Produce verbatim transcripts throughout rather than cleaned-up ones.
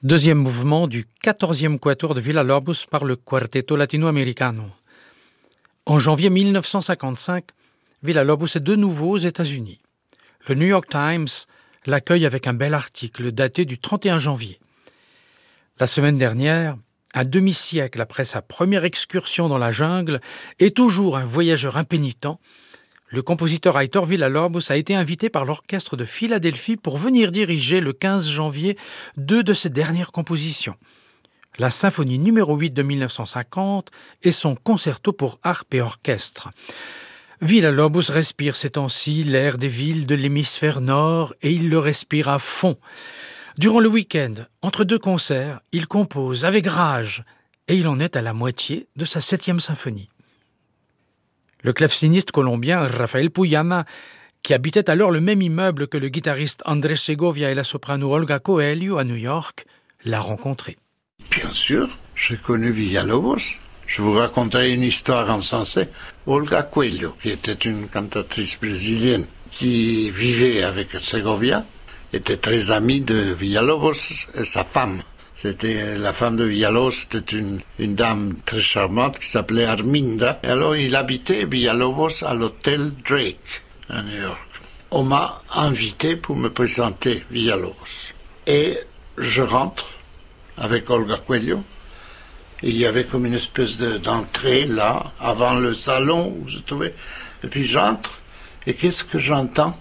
Deuxième mouvement du quatorzième quatuor de Villa-Lobos par le Quartetto Latinoamericano. En janvier mille neuf cent cinquante-cinq, Villa-Lobos est de nouveau aux États-Unis. Le New York Times l'accueille avec un bel article daté du trente et un janvier. La semaine dernière, un demi-siècle après sa première excursion dans la jungle et toujours un voyageur impénitent, le compositeur Aitor Villa-Lobos a été invité par l'orchestre de Philadelphie pour venir diriger le quinze janvier deux de ses dernières compositions, la symphonie numéro huit de mille neuf cent cinquante et son concerto pour harpe et orchestre. Villa-Lobos respire ces temps-ci l'air des villes de l'hémisphère nord et il le respire à fond. Durant le week-end, entre deux concerts, il compose avec rage et il en est à la moitié de sa septième symphonie. Le claveciniste colombien Rafael Puyana, qui habitait alors le même immeuble que le guitariste Andrés Segovia et la soprano Olga Coelho à New York, l'a rencontré. Bien sûr, j'ai connu Villa-Lobos. Je vous raconterai une histoire insensée. Olga Coelho, qui était une cantatrice brésilienne qui vivait avec Segovia, était très amie de Villa-Lobos et sa femme. C'était la femme de Villa-Lobos, c'était une, une dame très charmante qui s'appelait Arminda. Et alors il habitait Villa-Lobos à l'hôtel Drake à New York. On m'a invité pour me présenter Villa-Lobos. Et je rentre avec Olga Coelho. Et il y avait comme une espèce de, d'entrée là, avant le salon où je trouvais. Et puis j'entre, et qu'est-ce que j'entends?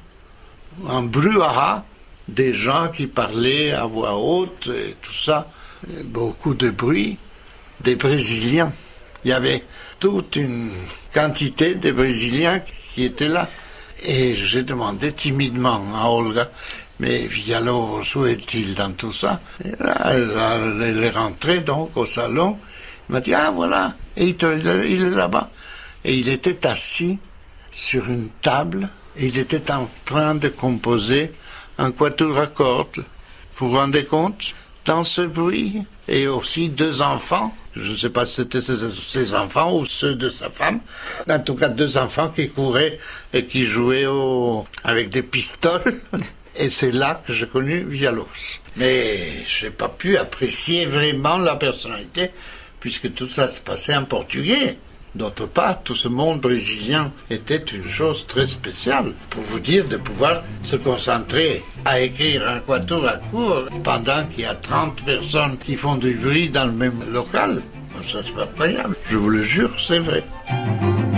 Un brouhaha. Des gens qui parlaient à voix haute et tout ça, beaucoup de bruit, des Brésiliens. Il y avait toute une quantité de Brésiliens qui étaient là. Et j'ai demandé timidement à Olga, mais Villa-Lobos, où est-il dans tout ça? Et là, elle, elle est rentrée donc au salon, elle m'a dit, ah voilà, et il, il est là-bas. Et il était assis sur une table, et il était en train de composer un quatuor à cordes. Vous vous rendez compte? Dans ce bruit. Et aussi deux enfants. Je ne sais pas si c'était ses, ses enfants ou ceux de sa femme. En tout cas, deux enfants qui couraient et qui jouaient au, avec des pistoles. Et c'est là que j'ai connu Villa-Lobos. Mais je n'ai pas pu apprécier vraiment la personnalité, puisque tout ça se passait en portugais. D'autre part, tout ce monde brésilien était une chose très spéciale. Pour vous dire, de pouvoir se concentrer à écrire un quatuor à court pendant qu'il y a trente personnes qui font du bruit dans le même local. Ça, c'est pas incroyable. Je vous le jure, c'est vrai.